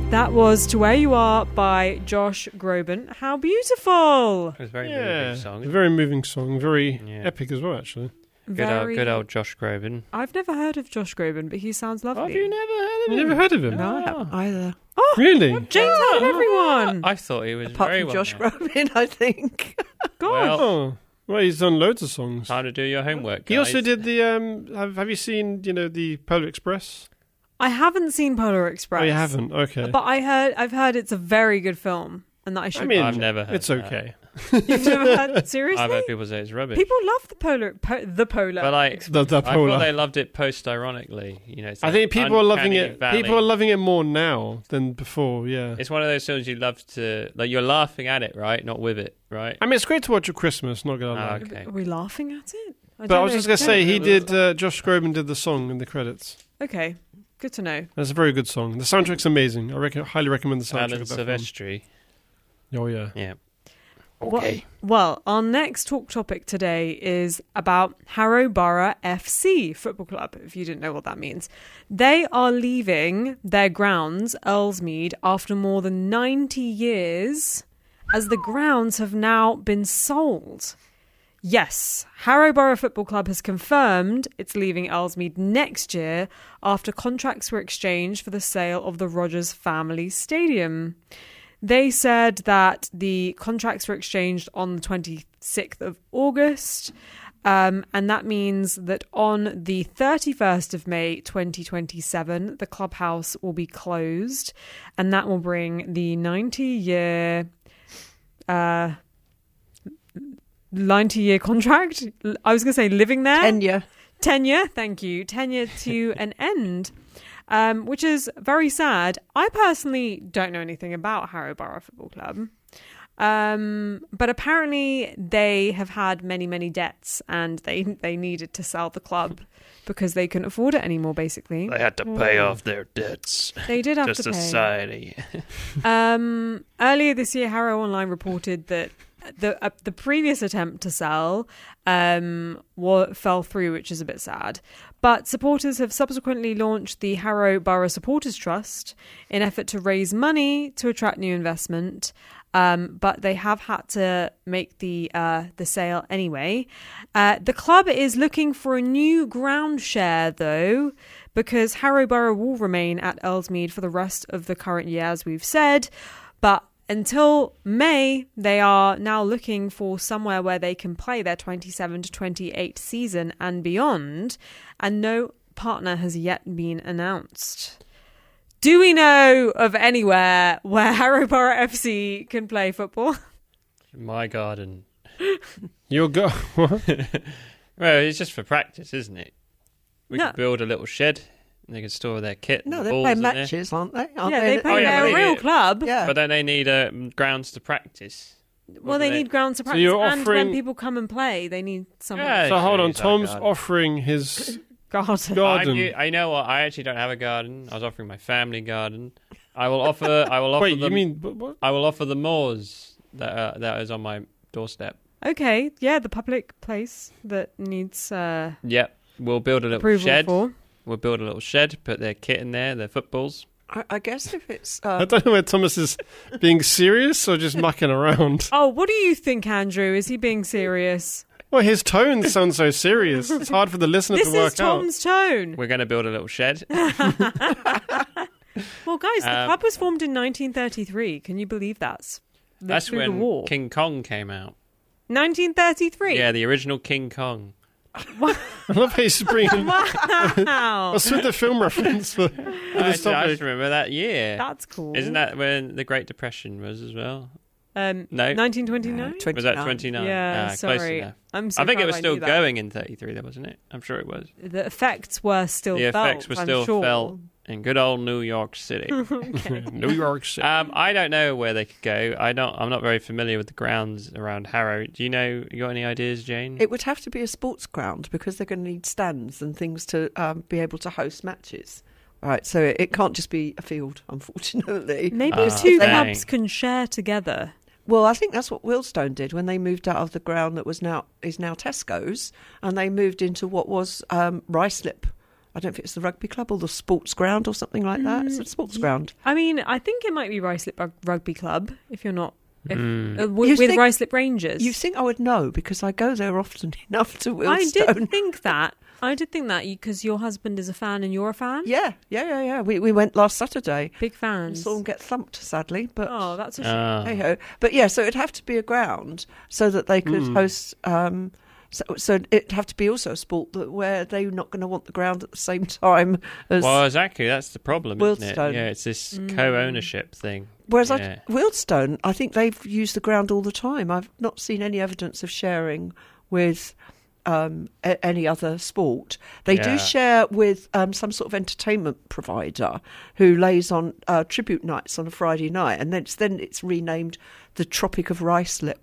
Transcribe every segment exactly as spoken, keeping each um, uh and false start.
That was To Where You Are by Josh Groban. How beautiful! It was a very yeah, moving song. a very moving song. Very Yeah. epic as well, actually. Good Very... old, good old Josh Groban. I've never heard of Josh Groban, but he sounds lovely. Have you never heard of You him? never heard of him? No, I haven't either. Oh, Really? James heard of everyone. I thought he was Apart very from well Josh known. Groban, I think. God. Well, Oh, well, he's done loads of songs. time to do your homework, He guys. also did the. Um, have Have you seen? You know, the Polar Express? I haven't seen Polar Express. Oh, you haven't. Okay. But I heard, I've heard it's a very good film, and that I should. I mean, I've never heard it's that. okay. You've never heard? Seriously? I've heard people say it's rubbish. People love the Polar, po- the Polar. but like, The, the I thought Polar. they loved it post-ironically. You know, it's I like think people are loving Uncanny it. Valley. People are loving it more now than before. Yeah. It's one of those films you love to like. You're laughing at it, right? Not with it, right? I mean, it's great to watch at Christmas. Not gonna Ah, lie. okay. Are we laughing at it? I But don't I was know. just gonna say he know. did. Uh, Josh Groban did the song in the credits. Okay, good to know. That's a very good song. The soundtrack's amazing. I rec- highly recommend the soundtrack Alan of that film. Silvestri. Oh yeah. Yeah. Okay. Well, our next talk topic today is about Harrow Borough F C Football Club, if you didn't know what that means. They are leaving their grounds, Earlsmead, after more than ninety years, as the grounds have now been sold. Yes, Harrow Borough Football Club has confirmed it's leaving Earlsmead next year after contracts were exchanged for the sale of the Rogers Family Stadium. They said that the contracts were exchanged on the twenty-sixth of August, um, and that means that on the thirty-first of May twenty twenty-seven, the clubhouse will be closed, and that will bring the ninety-year uh, ninety-year contract. I was going to say living there. Tenure. Tenure, thank you. Tenure to an end. Um, which is very sad. I personally don't know anything about Harrow Borough Football Club. Um, but apparently they have had many, many debts and they they needed to sell the club because they couldn't afford it anymore, basically. They had to pay off their debts They did have to to pay. society. Um, earlier this year, Harrow Online reported that the uh, the previous attempt to sell um, wa- fell through, which is a bit sad. But supporters have subsequently launched the Harrow Borough Supporters Trust in effort to raise money to attract new investment. Um, but they have had to make the uh, the sale anyway. Uh, the club is looking for a new ground share, though, because Harrow Borough will remain at Earlsmead for the rest of the current year, as we've said. But until May, they are now looking for somewhere where they can play their twenty-seven to twenty-eight season and beyond, and no partner has yet been announced. Do we know of anywhere where Harrow Borough F C can play football? My garden. You'll go. What? Well, it's just for practice, isn't it? We No. could build a little shed and they can store their kit. No, and they're balls playing in there. matches, aren't they? Aren't Yeah, they they? play Oh, yeah, their but they real do. club. Yeah. But don't they need uh, grounds to practice? Well, they need grounds to practice, you're and offering- when people come and play, they need somewhere. Yeah, So hold sure, on. it's our Tom's garden. offering his Garden. garden. I, I know what. I actually don't have a garden. I was offering my family garden. I will offer. I will offer. Wait, the, you mean but what? I will offer the moors that uh, that is on my doorstep. Okay, yeah, the public place that needs uh, Yep. We'll build a little approval shed. for. We'll build a little shed. Put their kit in there. Their footballs. I, I guess if it's... I Uh, don't know whether Thomas is being serious or just mucking around. Oh, what do you think, Andrew? Is he being serious? Well, his tone sounds so serious. It's hard for the listener This to work is Tom's tone. We're going to build a little shed. Well, guys, the Um, club was formed in nineteen thirty-three. Can you believe that's lived That's through the when war? King Kong came out. nineteen thirty-three. Yeah, the original King Kong. out. I love how he's bringing. Wow, What's with the film reference for, for I this just, I topic? just remember that year. that's cool. Isn't that when the Great Depression was as well? um, No. nineteen twenty-nine? uh, Was that twenty-nine? Yeah, Ah, close sorry. enough. I'm so I think it proud was still knew that. going in thirty-three, though, wasn't it? I'm sure it was. The effects were still The felt. effects were I'm still sure. felt in good old New York City. Okay. New York City. um, I don't know where they could go. I don't. I'm not very familiar with the grounds around Harrow. Do you know? You got any ideas, Jane? it would have to be a sports ground because they're going to need stands and things to um, be able to host matches. Right, so it, it can't just be a field, unfortunately. Maybe Ah, two dang. clubs can share together. Well, I think that's what Willstone did when they moved out of the ground that was now is now Tesco's, and they moved into what was um, Ruislip I don't know if it's the rugby club or the sports ground or something like that. It's a sports ground. I mean, I think it might be Ruislip Rug- Rugby Club if you're not if, Mm. uh, w- You with think- Ruislip Rangers. You think I would know because I go there often enough to I Wilstone. did think that. I did think that because your husband is a fan and you're a fan. Yeah, yeah, yeah, yeah. We we went last Saturday. Big And fans. saw them get thumped, sadly, but Oh, that's a shame. Ah. hey ho. But yeah, so it'd have to be a ground so that they could Mm. host. Um, so, so it'd have to be also a sport that where they're not going to want the ground at the same time as. Well, exactly. That's the problem, isn't it? Wildstone. Yeah, it's this Mm. co-ownership thing. Whereas yeah. I, Wildstone, I think they've used the ground all the time. I've not seen any evidence of sharing with um, a- any other sport. They Yeah. do share with um, some sort of entertainment provider who lays on uh, tribute nights on a Friday night, and then it's, then it's renamed the Tropic of Ruislip.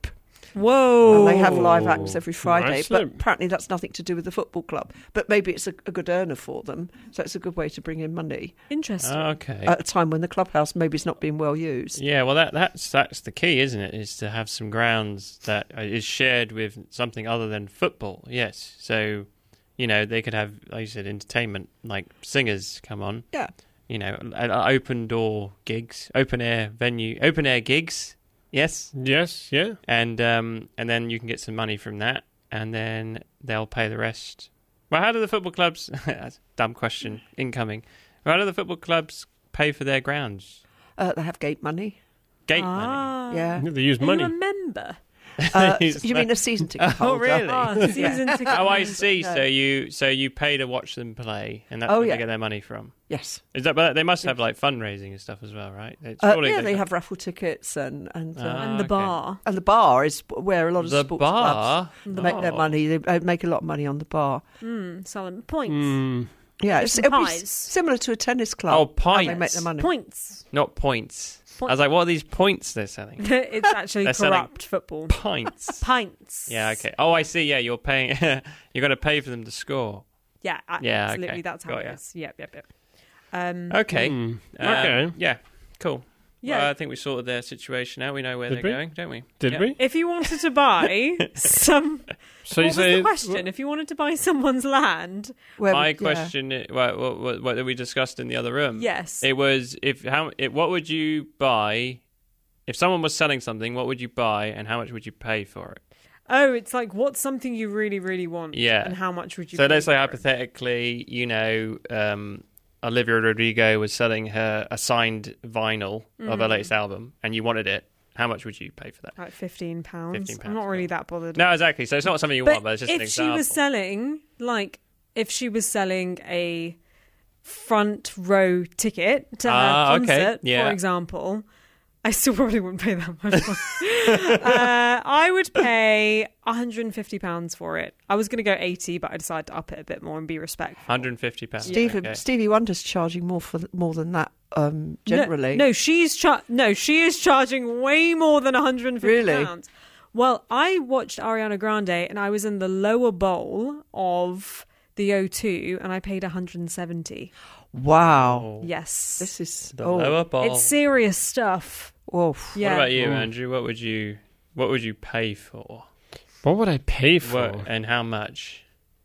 Whoa. And they have live acts every Friday, Nice but look. apparently that's nothing to do with the football club. But maybe it's a, a good earner for them, so it's a good way to bring in money Interesting. Okay. at a time when the clubhouse maybe is not being well used. Yeah, well, that that's that's the key, isn't it? Is to have some grounds that is shared with something other than football. Yes, so you know they could have, like you said, entertainment, like singers come on. Yeah. You know, uh, uh, open door gigs, open air venue, open air gigs. Yes, Yes, yeah. and um, and then you can get some money from that, and then they'll pay the rest. Well, how do the football clubs? That's a dumb question incoming. How do the football clubs pay for their grounds? Uh, they have gate money. Gate money. Ah. Yeah. They use Are money. you a member? Uh, He's you mean a season ticket Oh, holder? really? Oh, season ticket. Oh, I member. see. No. So you so you pay to watch them play, and that's Oh, where yeah. they get their money from. Yes. Is that? But they must have like fundraising and stuff as well, right? It's Uh, surely yeah, they have raffle tickets and and, uh, Ah, And the okay. bar. and the bar is where a lot of the sports bar. clubs make their Oh. money. They uh, make a lot of money on the bar. Mm, selling points. Mm. Yeah, Get it's, some it'll be pies. s- similar to a tennis club. Oh, how pints. they make their money. Points. Not points. Point- I was like, what are these points they're selling? It's actually They're selling- corrupt football. Pints. Pints. Yeah. Okay. Oh, I see. Yeah, you're paying. You're going to pay for them to score. Yeah, a- Yeah, absolutely. okay. That's how Got it ya. is. Yep, yep, yep. Um, Okay. Mm. Um, Okay. Yeah. Cool. Yeah. Well, I think we sorted their situation out. We know where Did they're we? going, don't we? Did Yeah. we? If you wanted to buy some, So what you was say the question? If you wanted to buy someone's land, Where My we- yeah. question, i- what, what, what, what we discussed in the other room. yes. It was if how it, what would you buy if someone was selling something? What would you buy, and how much would you pay for it? oh, it's like what's something you really, really want? Yeah. And how much would you? So pay let's say for it? hypothetically, you know, um, Olivia Rodrigo was selling her a signed vinyl of her Mm. latest album, and you wanted it. How much would you pay for that? Like fifteen pounds. fifteen I'm not pounds, really yeah. that bothered. No, exactly. So it's not something you but want, but it's just if an she example. was selling, like, if she was selling a front row ticket to her Ah, okay. concert, Yeah. for example, I still probably wouldn't pay that much. uh, I would pay one hundred fifty pounds for it. I was going to go eighty, but I decided to up it a bit more and be respectful. one hundred fifty pounds. Stevie, Okay. Stevie Wonder's charging more for more than that. Um, generally, No, no, she's char- no, she is charging way more than one hundred fifty Really? pounds. Well, I watched Ariana Grande and I was in the lower bowl of the O two and I paid one hundred seventy. Wow, Oh. Yes. this is The oh, lower bowl. It's serious stuff. oh, Yeah. What about you, Oh. Andrew? What would you what would you pay for? what would I pay for? What, and how much?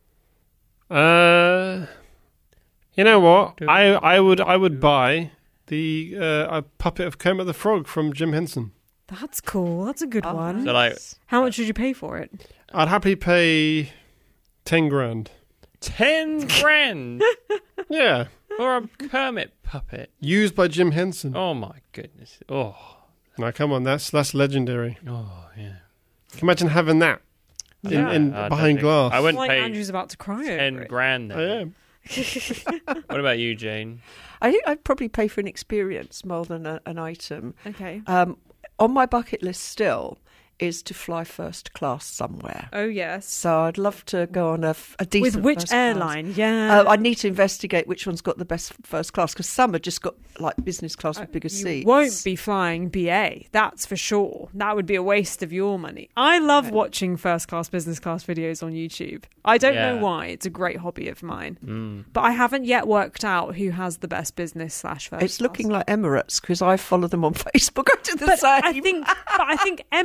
Uh, you know what? I I would I would buy the uh, a puppet of Kermit the Frog from Jim Henson. That's cool. That's a good Oh, one. So like How much would you pay for it? I'd happily pay ten grand. ten grand Yeah, for a Kermit puppet. used by Jim Henson. Oh my goodness. Oh. Now come on, that's that's legendary. Oh yeah. Can you imagine having that in, Yeah. in I don't behind think- glass? I wouldn't like pay Andrew's about to cry over ten it. grand then. I am. What about you, Jane? I think I'd probably pay for an experience more than a, an item. Okay. Um, on my bucket list still is to fly first class somewhere. Oh yes. So I'd love to go on a, f- a decent With which first class. airline? Yeah. Uh, I need to investigate which one's got the best first class because some have just got like business class with bigger you seats. won't be flying B A, that's for sure. That would be a waste of your money. I love Right. watching first class, business class videos on YouTube. I don't know Yeah. why. It's a great hobby of mine. Mm. But I haven't yet worked out who has the best business slash first It's class. looking like Emirates because I follow them on Facebook. I do the But same. I think, but I think Emirates has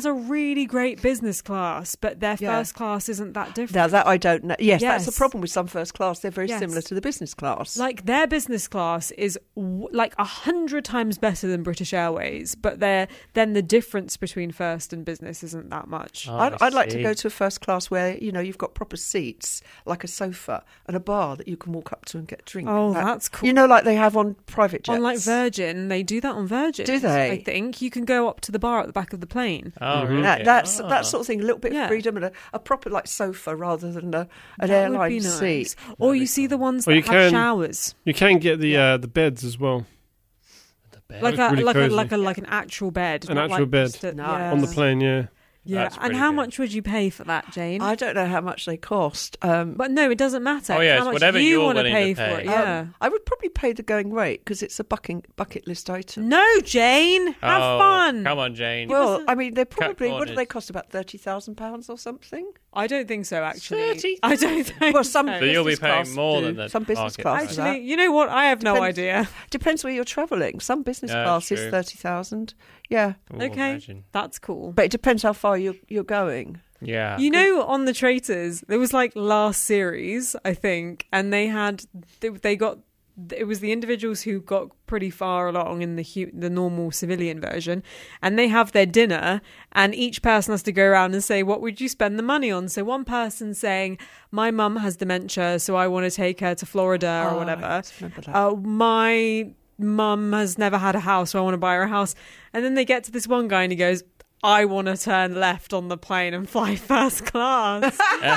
has a really great business class, but their Yeah. first class isn't that different. Now that I don't know. Yes, that's the Yes. problem with some first class. They're very Yes. similar to the business class. Like their business class is w- like a hundred times better than British Airways, but they're, then the difference between first and business isn't that much. Oh, I'd, I I'd like to see. go to a first class where you know you've got proper seats, like a sofa and a bar that you can walk up to and get a drink. Oh, That- that's cool. You know, like they have on private jets. On like Virgin, they do that on Virgin. Do they? I think you can go up to the bar at the back of the plane. Oh, Mhm. really? That, that's Ah. that sort of thing. A little bit Yeah. of freedom and a, a proper like sofa rather than a, an That airline would be nice. seat. Or That'd you be see the cool. ones Or that you have can- showers, You can get the uh, the beds as well The bed. like That's a really like a cozy. like a like an actual bed, An not actual like bed. just a- Nice. yeah. on the plane. Yeah. Yeah, That's and pretty how good. much would you pay for that, Jane? I don't know how much they cost. Um, But no, it doesn't matter. Oh, yeah, how it's much whatever you you're want to willing pay to for pay. it. Yeah. um, I would probably pay the going rate because it's a bucket bucket list item. No, Jane, have Oh, fun. Come on, Jane. Well, us a- I mean, they're probably what do corners. they cost? About thirty thousand pounds or something. I don't think so. Actually, thirty? I don't think. Well, some so. So you'll be business paying class more do. than the some business market class. price. do that. Actually, you know what? I have no Depends- idea. Depends where you're travelling. Some business Yeah, class is true. thirty thousand. Yeah, Ooh, Okay. imagine. That's cool. but it depends how far you're you're going. Yeah. You know, on the Traitors, there was like last series, I think, and they had they, they got it was the individuals who got pretty far along in the hu- the normal civilian version, and they have their dinner, and each person has to go around and say, what would you spend the money on? So one person saying, my mum has dementia, so I want to take her to Florida or Oh, whatever. I just remember that. Uh, my mum has never had a house, so I want to buy her a house. And then they get to this one guy and he goes, I want to turn left on the plane and fly first class.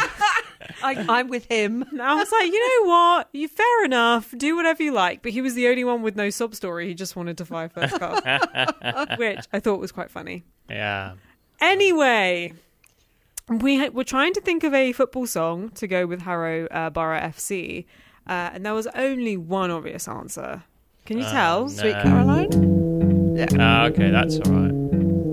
I, I'm with him. And I was like, you know what? You fair enough. Do whatever you like. But he was the only one with no sob story. He just wanted to fly first class, which I thought was quite funny. Yeah. Anyway, we ha- were trying to think of a football song to go with Harrow uh, Borough F C, uh, and there was only one obvious answer. Can you Oh, tell? no. Sweet Caroline. Ah, okay, that's all right.